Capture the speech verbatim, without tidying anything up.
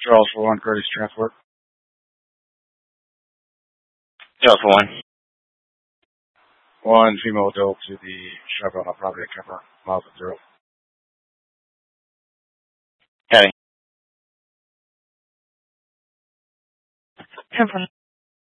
Charles for one, Curtis Transport. Charles for one. One female adult to the Chevron property at Kemper, miles at zero. Heading. Kemper